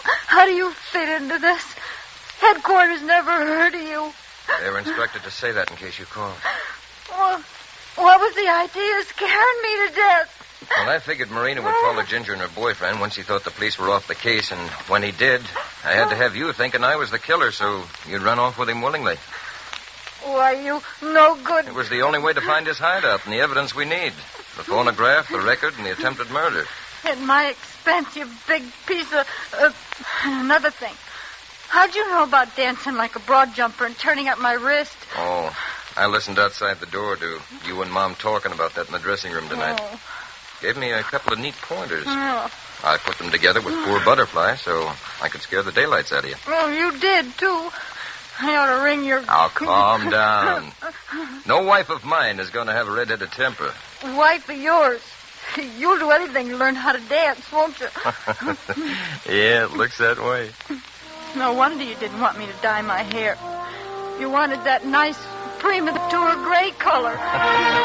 How do you fit into this? Headquarters never heard of you. They were instructed to say that in case you called. Well, what was the idea of scaring me to death? Well, I figured Marina would follow Ginger and her boyfriend once he thought the police were off the case, and when he did, I had to have you thinking I was the killer, so you'd run off with him willingly. Why, you no good. It was the only way to find his hideout and the evidence we need. The phonograph, the record, and the attempted murder. At my expense, you big piece of... another thing. How'd you know about dancing like a broad jumper and turning up my wrist? Oh, I listened outside the door to you and Mom talking about that in the dressing room tonight. Oh. Gave me a couple of neat pointers. Oh. I put them together with poor Butterfly so I could scare the daylights out of you. Well, you did, too. I ought to ring your... Now, calm down. No wife of mine is going to have a red-headed temper. Wife of yours. You'll do anything to learn how to dance, won't you? Yeah, it looks that way. No wonder you didn't want me to dye my hair. You wanted that nice premature gray color.